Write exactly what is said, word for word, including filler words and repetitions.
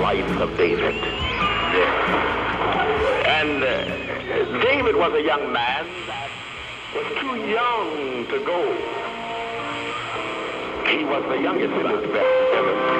wife of David. And uh, David was a young man that was too young to go. He was the youngest in his family.